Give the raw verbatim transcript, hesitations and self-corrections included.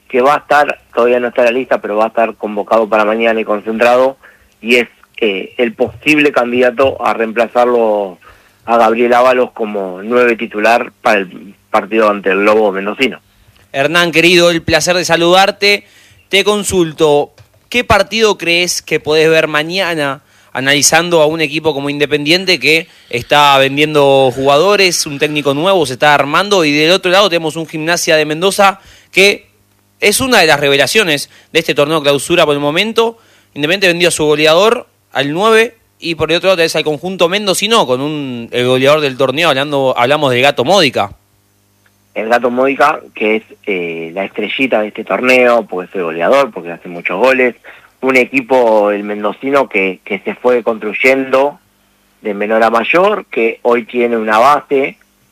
que va a estar, todavía no está en la lista, pero va a estar convocado para mañana y concentrado, y es eh, el posible candidato a reemplazarlo a Gabriel Ábalos como nueve titular para el partido ante el Lobo mendocino. Hernán, querido, el placer de saludarte. Te consulto, ¿qué partido crees que podés ver mañana analizando a un equipo como Independiente que está vendiendo jugadores, un técnico nuevo se está armando, y del otro lado tenemos un Gimnasia de Mendoza que es una de las revelaciones de este torneo clausura por el momento? Independiente vendió a su goleador, al nueve, y por el otro lado tenés al conjunto mendocino con un el goleador del torneo, hablando hablamos del Gato Módica. El Gato Módica, que es eh, la estrellita de este torneo, porque es el goleador, porque hace muchos goles. Un equipo, el mendocino, que, que se fue construyendo de menor a mayor, que hoy tiene una base